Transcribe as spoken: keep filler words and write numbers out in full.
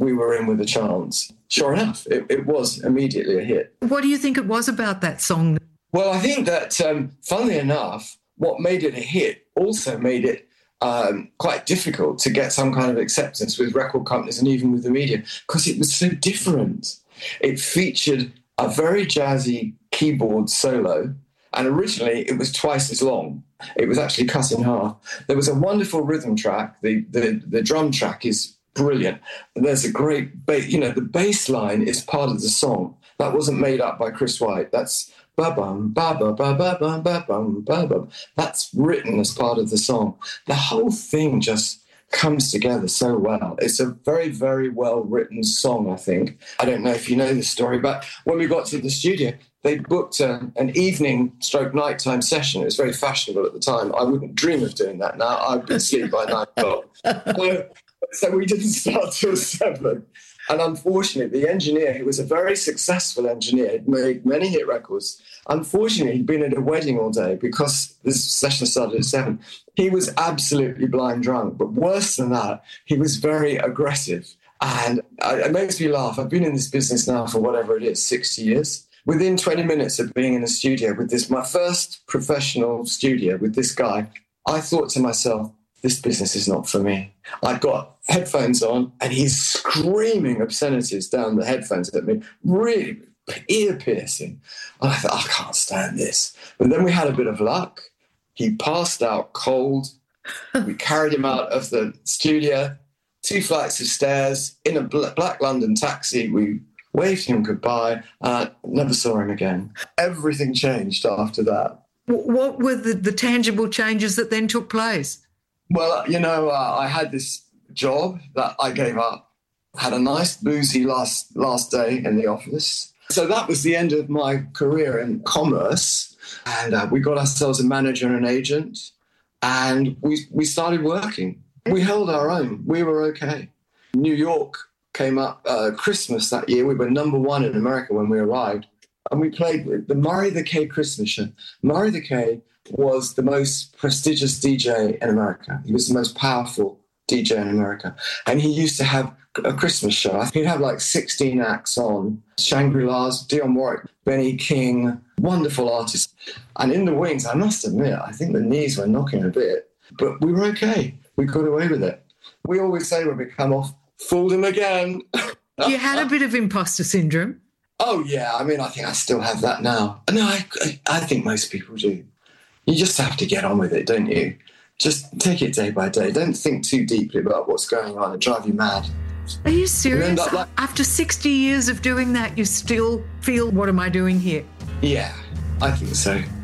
we were in with a chance. Sure enough, it, it was immediately a hit. What do you think it was about that song? Well, I think that, um, funnily enough, what made it a hit also made it um, quite difficult to get some kind of acceptance with record companies and even with the media, because it was so different. It featured a very jazzy keyboard solo, and originally it was twice as long. It was actually cut in half. There was a wonderful rhythm track. The the, the drum track is brilliant. There's a great bass. You know, the bass line is part of the song. That wasn't made up by Chris White. That's ba-bum, ba-ba, ba-ba-bum, ba-bum, ba-bum. That's written as part of the song. The whole thing just comes together so well. It's a very, very well-written song, I think. I don't know if you know this story, but when we got to the studio, they booked a, an evening stroke nighttime session. It was very fashionable at the time. I wouldn't dream of doing that now. I'd be asleep by nine o'clock. So, so we didn't start till seven. And unfortunately, the engineer, who was a very successful engineer, had made many hit records. Unfortunately, he'd been at a wedding all day because this session started at seven. He was absolutely blind drunk. But worse than that, he was very aggressive. And it makes me laugh. I've been in this business now for whatever it is, sixty years. Within twenty minutes of being in a studio with this, my first professional studio with this guy, I thought to myself, this business is not for me. I've got headphones on and he's screaming obscenities down the headphones at me, really ear-piercing. And I thought, I can't stand this. But then we had a bit of luck. He passed out cold. We carried him out of the studio, two flights of stairs, in a black London taxi. We waved him goodbye and I never saw him again. Everything changed after that. What were the, the tangible changes that then took place? Well, you know, uh, I had this job that I gave up, had a nice boozy last last day in the office. So that was the end of my career in commerce. And uh, we got ourselves a manager and an agent, and we we started working. We held our own. We were okay. New York came up uh, Christmas that year. We were number one in America when we arrived. And we played with the Murray the K Christmas show. Murray the K was the most prestigious D J in America. He was the most powerful D J in America. And he used to have a Christmas show. He'd have like sixteen acts on. Shangri-La's, Dionne Warwick, Benny King, wonderful artists. And in the wings, I must admit, I think the knees were knocking a bit. But we were okay. We got away with it. We always say when we come off, fooled him again. You had a bit of imposter syndrome. Oh, yeah. I mean, I think I still have that now. No, I, I think most people do. You just have to get on with it, don't you? Just take it day by day. Don't think too deeply about what's going on. It'll drive you mad. Are you serious? You like... After sixty years of doing that, you still feel, what am I doing here? Yeah, I think so.